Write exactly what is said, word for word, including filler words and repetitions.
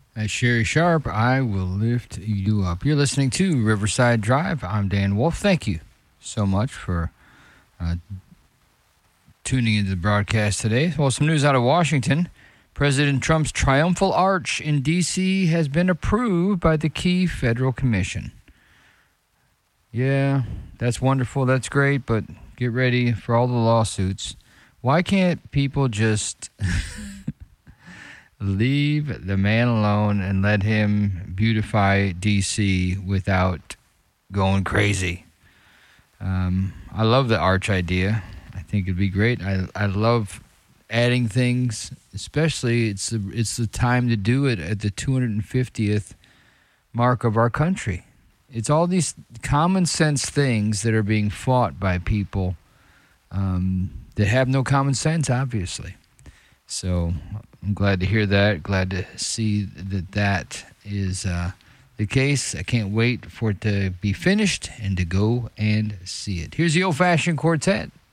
As Sherry Sharp, I will lift you up. You're listening to Riverside Drive. I'm Dan Wolf. Thank you so much for uh, tuning into the broadcast today. Well, some news out of Washington. President Trump's triumphal arch in D C has been approved by the key federal commission. Yeah, that's wonderful. That's great, but get ready for all the lawsuits. Why can't people just leave the man alone and let him beautify D C without going crazy? Um, I love the arch idea. I think it'd be great. I I love adding things, especially it's the, it's the time to do it at the two hundred fiftieth mark of our country. It's all these common sense things that are being fought by people um, that have no common sense, obviously. So I'm glad to hear that. Glad to see that that is uh, the case. I can't wait for it to be finished and to go and see it. Here's the Old Fashioned Quartet.